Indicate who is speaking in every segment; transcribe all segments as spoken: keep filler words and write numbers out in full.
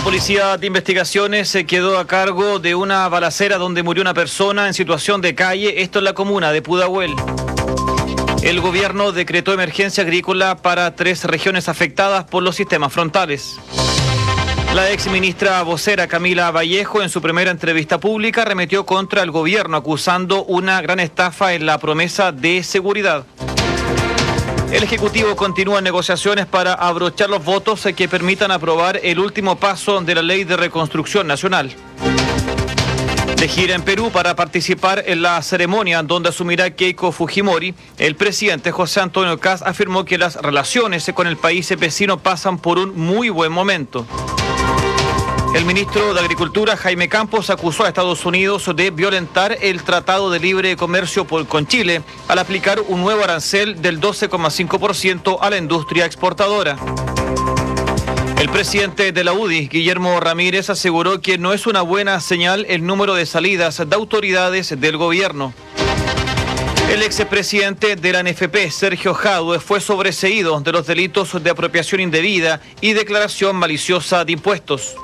Speaker 1: Policía de Investigaciones se quedó a cargo de una balacera donde murió una persona en situación de calle, esto en la comuna de Pudahuel. El gobierno decretó emergencia agrícola para tres regiones afectadas por los sistemas frontales. La exministra vocera Camila Vallejo, en su primera entrevista pública, arremetió contra el gobierno acusando una gran estafa en la promesa de seguridad. El Ejecutivo continúa en negociaciones para abrochar los votos que permitan aprobar el último paso de la Ley de Reconstrucción Nacional. De gira en Perú para participar en la ceremonia donde asumirá Keiko Fujimori, el presidente José Antonio Kast afirmó que las relaciones con el país vecino pasan por un muy buen momento. El ministro de Agricultura, Jaime Campos, acusó a Estados Unidos de violentar el Tratado de Libre Comercio con Chile al aplicar un nuevo arancel del doce coma cinco por ciento a la industria exportadora. El presidente de la U D I, Guillermo Ramírez, aseguró que no es una buena señal el número de salidas de autoridades del gobierno. El expresidente de la N F P, Sergio Jadue, fue sobreseído de los delitos de apropiación indebida y declaración maliciosa de impuestos.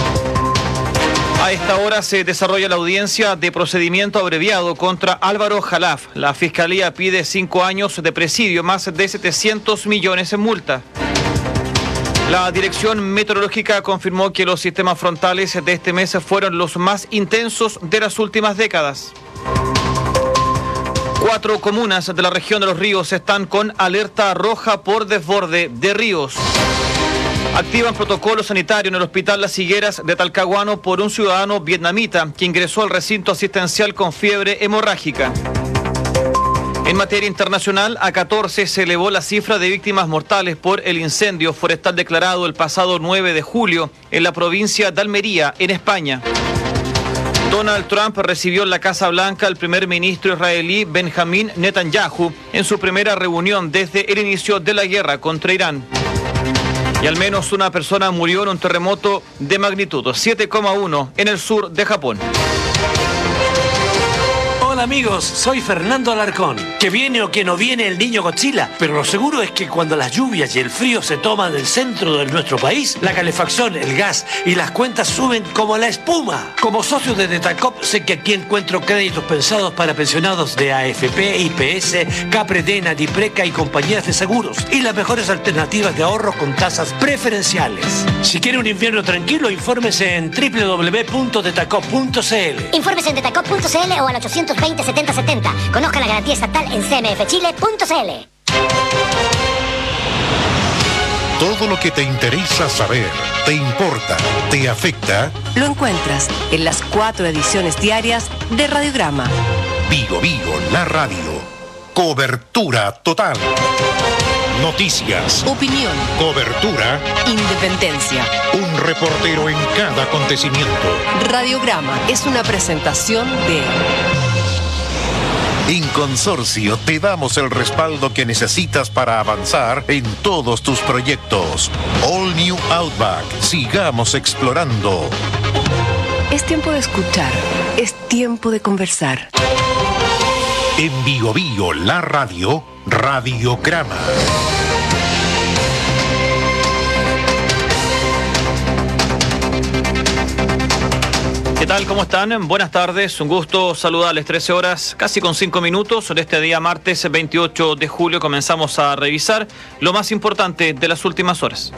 Speaker 1: A esta hora se desarrolla la audiencia de procedimiento abreviado contra Álvaro Jalaf. La Fiscalía pide cinco años de presidio, más de setecientos millones en multa. La Dirección Meteorológica confirmó que los sistemas frontales de este mes fueron los más intensos de las últimas décadas. Cuatro comunas de la región de Los Ríos están con alerta roja por desborde de ríos. Activan protocolo sanitario en el Hospital Las Higueras de Talcahuano por un ciudadano vietnamita que ingresó al recinto asistencial con fiebre hemorrágica. En materia internacional, a catorce se elevó la cifra de víctimas mortales por el incendio forestal declarado el pasado nueve de julio en la provincia de Almería, en España. Donald Trump recibió en la Casa Blanca al primer ministro israelí Benjamín Netanyahu en su primera reunión desde el inicio de la guerra contra Irán. Y al menos una persona murió en un terremoto de magnitud siete coma uno en el sur de Japón.
Speaker 2: Hola amigos, soy Fernando Alarcón. Que viene o que no viene el niño Godzilla, pero lo seguro es que cuando las lluvias y el frío se toman el centro de nuestro país, la calefacción, el gas y las cuentas suben como la espuma. Como socio de Detacop, sé que aquí encuentro créditos pensados para pensionados de A F P, I P S, Capredena, Dipreca y compañías de seguros, y las mejores alternativas de ahorro con tasas preferenciales. Si quiere un invierno tranquilo, infórmese en doble u doble u doble u punto detacop punto c l.
Speaker 3: Infórmese en detacop punto c l o al ochocientos veinte setenta setenta. Conozca la garantía estatal en c m f chile punto c l.
Speaker 4: Todo lo que te interesa saber, te importa, te afecta,
Speaker 5: lo encuentras en las cuatro ediciones diarias de Radiograma.
Speaker 4: Vigo Vigo, la radio. Cobertura total. Noticias.
Speaker 5: Opinión.
Speaker 4: Cobertura.
Speaker 5: Independencia.
Speaker 4: Un reportero en cada acontecimiento.
Speaker 5: Radiograma es una presentación de...
Speaker 4: En Consorcio te damos el respaldo que necesitas para avanzar en todos tus proyectos. All New Outback. Sigamos explorando.
Speaker 5: Es tiempo de escuchar. Es tiempo de conversar.
Speaker 4: En Vigo Vigo, la radio, Radiograma.
Speaker 1: ¿Qué tal? ¿Cómo están? Buenas tardes, un gusto saludarles. trece horas, casi con cinco minutos de este día martes veintiocho de julio. Comenzamos a revisar lo más importante de las últimas horas.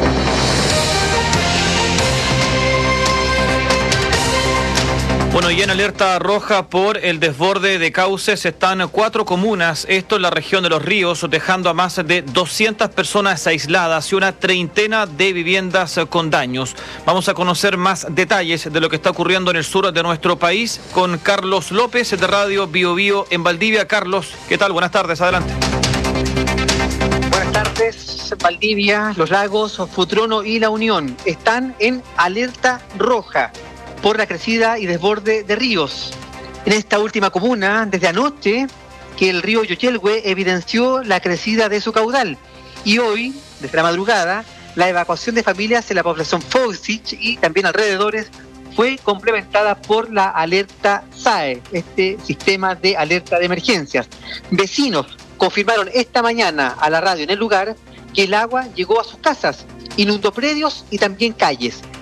Speaker 1: Bueno, y en alerta roja por el desborde de cauces están cuatro comunas, esto en la región de Los Ríos, dejando a más de doscientas personas aisladas y una treintena de viviendas con daños. Vamos a conocer más detalles de lo que está ocurriendo en el sur de nuestro país con Carlos López de Radio Bio Bio en Valdivia. Carlos, ¿qué tal? Buenas tardes, adelante.
Speaker 6: Buenas tardes, Valdivia, Los Lagos, Futrono y La Unión están en alerta roja por la crecida y desborde de ríos. En esta última comuna, desde anoche, que el río Yoyelhue evidenció la crecida de su caudal. Y hoy, desde la madrugada, la evacuación de familias en la población Foxich y también alrededores fue complementada por la alerta S A E, este sistema de alerta de emergencias. Vecinos confirmaron esta mañana a la radio en el lugar que el agua llegó a sus casas, inundó predios y también calles.